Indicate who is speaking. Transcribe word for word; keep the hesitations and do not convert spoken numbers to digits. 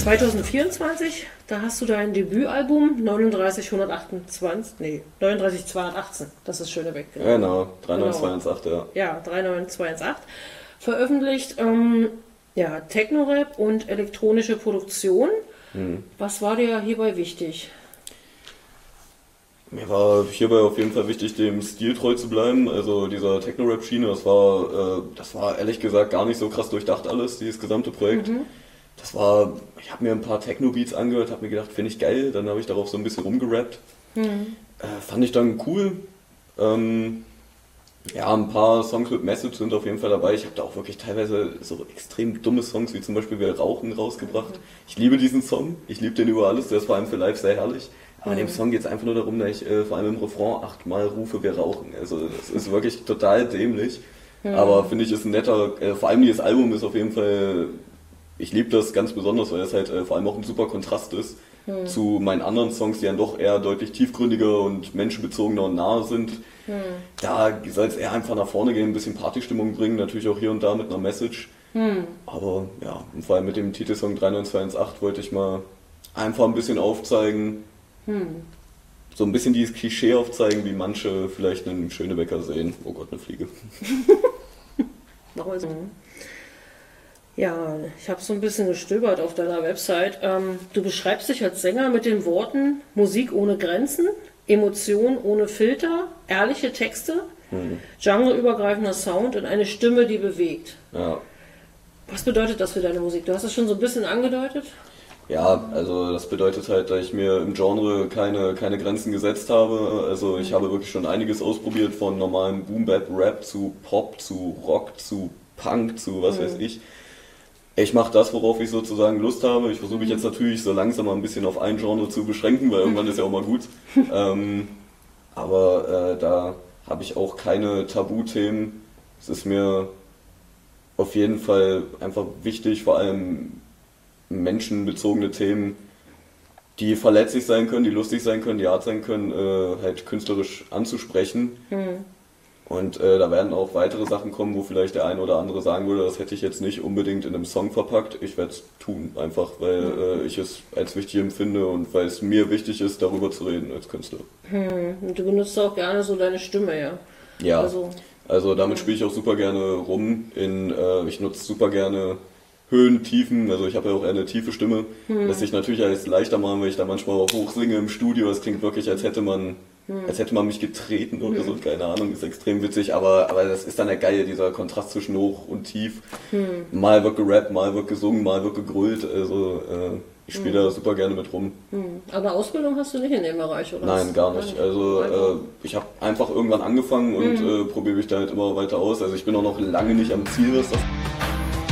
Speaker 1: zwanzig vierundzwanzig, da hast du dein Debütalbum neununddreißig hundertachtundzwanzig, nee, neununddreißig zweihundertachtzehn, das ist Schönebeck.
Speaker 2: Genau, drei neun zwei eins acht, ja.
Speaker 1: Ja, drei neun zwei eins acht, veröffentlicht, ähm, ja, Techno-Rap und elektronische Produktion. Hm. Was war dir hierbei wichtig?
Speaker 2: Mir war hierbei auf jeden Fall wichtig, dem Stil treu zu bleiben. Also dieser Techno-Rap-Schiene, das war, äh, das war ehrlich gesagt gar nicht so krass durchdacht alles, dieses gesamte Projekt. Mhm. Das war, ich habe mir ein paar Techno-Beats angehört, habe mir gedacht, finde ich geil, dann habe ich darauf so ein bisschen rumgerappt. Mhm. Äh, fand ich dann cool. Ähm, ja, ein paar Songs mit Message sind auf jeden Fall dabei. Ich habe da auch wirklich teilweise so extrem dumme Songs, wie zum Beispiel Wir Rauchen, rausgebracht. Mhm. Ich liebe diesen Song, ich liebe den über alles, der ist vor allem für live sehr herrlich. Aber in dem Song geht es einfach nur darum, dass ich äh, vor allem im Refrain achtmal rufe, wir rauchen. Also das ist wirklich total dämlich. Mhm. Aber finde ich, ist ein netter, äh, vor allem dieses Album ist auf jeden Fall, ich liebe das ganz besonders, weil es halt äh, vor allem auch ein super Kontrast ist mhm. zu meinen anderen Songs, die dann doch eher deutlich tiefgründiger und menschenbezogener und nahe sind. Mhm. Da soll es eher einfach nach vorne gehen, ein bisschen Partystimmung bringen, natürlich auch hier und da mit einer Message. Mhm. Aber ja, und vor allem mit dem Titelsong drei neun zwei eins acht wollte ich mal einfach ein bisschen aufzeigen, Hm. so ein bisschen dieses Klischee aufzeigen, wie manche vielleicht einen Schönebecker sehen. Oh Gott, eine Fliege.
Speaker 1: Nochmal so. Ja, ich habe so ein bisschen gestöbert auf deiner Website. Ähm, du beschreibst dich als Sänger mit den Worten Musik ohne Grenzen, Emotion ohne Filter, ehrliche Texte, hm. genreübergreifender Sound und eine Stimme, die bewegt.
Speaker 2: Ja.
Speaker 1: Was bedeutet das für deine Musik? Du hast es schon so ein bisschen angedeutet.
Speaker 2: Ja, also das bedeutet halt, dass ich mir im Genre keine, keine Grenzen gesetzt habe. Also ich habe wirklich schon einiges ausprobiert, von normalem Boom-Bap-Rap zu Pop, zu Rock, zu Punk, zu was mhm. weiß ich. Ich mache das, worauf ich sozusagen Lust habe. Ich versuche mich jetzt natürlich so langsam mal ein bisschen auf ein Genre zu beschränken, weil irgendwann ist ja auch mal gut. ähm, aber äh, da habe ich auch keine Tabuthemen. Es ist mir auf jeden Fall einfach wichtig, vor allem menschenbezogene Themen, die verletzlich sein können, die lustig sein können, die hart sein können, äh, halt künstlerisch anzusprechen. Mhm. Und äh, da werden auch weitere Sachen kommen, wo vielleicht der eine oder andere sagen würde, das hätte ich jetzt nicht unbedingt in einem Song verpackt. Ich werde es tun, einfach weil mhm. äh, ich es als wichtig empfinde und weil es mir wichtig ist, darüber zu reden als Künstler.
Speaker 1: Mhm. Und du benutzt auch gerne so deine Stimme, ja?
Speaker 2: Ja, also, also damit spiele ich auch super gerne rum. In, äh, ich nutze super gerne Höhen, Tiefen, also ich habe ja auch eher eine tiefe Stimme, hm. lässt sich natürlich alles leichter machen, weil ich da manchmal auch hoch singe im Studio, es klingt wirklich, als hätte man hm. als hätte man mich getreten oder hm. so, keine Ahnung, ist extrem witzig, aber, aber das ist dann ja geil, dieser Kontrast zwischen hoch und tief. Hm. Mal wird gerappt, mal wird gesungen, mal wird gegrölt, also äh, ich spiele hm. da super gerne mit rum.
Speaker 1: Hm. Aber Ausbildung hast du nicht in dem Bereich, oder?
Speaker 2: Nein, gar nicht. Also äh, ich habe einfach irgendwann angefangen und hm. äh, probiere mich da halt immer weiter aus, also ich bin auch noch lange nicht am Ziel, was das